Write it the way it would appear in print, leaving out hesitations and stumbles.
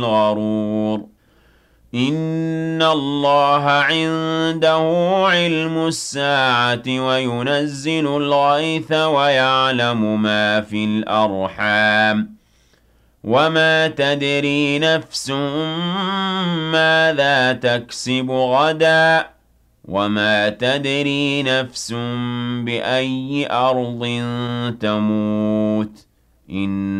غرور إن الله عنده علم الساعة وينزل الغيث ويعلم ما في الأرحام وما تدري نفس ماذا تكسب غدا وما تدري نفس بأي أرض تموت